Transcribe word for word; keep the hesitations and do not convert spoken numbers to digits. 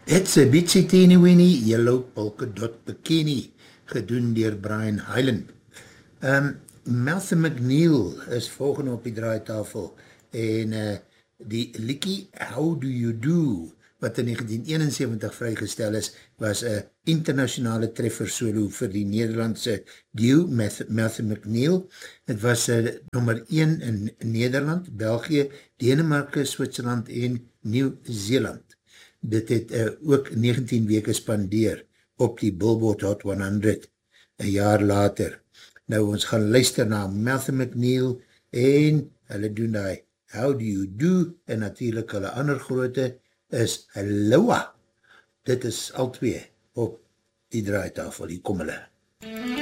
It's a Bitsy Teeny Weeny Yellow Polka Dot Bikini, gedoen dier Brian Hyland. Um, Malcolm McNeil is volgende op die draaitafel en uh, die liekie How Do You Do, wat in negentien eenenseventig vrygestel is, was een internationale treffer solo vir die Nederlandse duo Malcolm McNeil. Het was uh, nummer een in Nederland, België, Denemarke, Switserland en Nieuw-Zeeland. Dit het uh, ook negentien weke spandeer op die Billboard Hot honderd, een jaar later. Nou, ons gaan luister na Malcolm McNeil en hulle doen die How Do You Do en natuurlijk hulle ander groote is Aloha. Dit is al twee op die draaitafel, hier kom hulle.